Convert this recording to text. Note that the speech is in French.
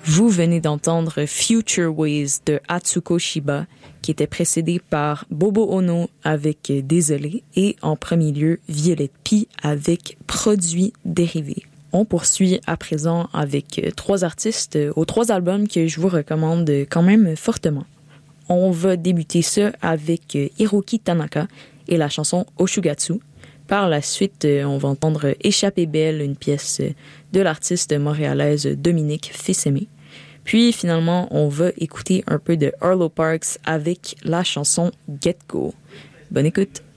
Vous venez d'entendre Future Ways de Atsuko Shiba, qui était précédé par Bobo Ono avec Désolé et en premier lieu Violette P avec Produits dérivés. On poursuit à présent avec 3 artistes aux 3 albums que je vous recommande quand même fortement. On va débuter ça avec Hiroki Tanaka et la chanson Oshugatsu. Par la suite, on va entendre Échappée belle, une pièce de l'artiste montréalaise Dominique Fils-Aimé. Puis finalement, on va écouter un peu de Arlo Parks avec la chanson Get Go. Bonne écoute!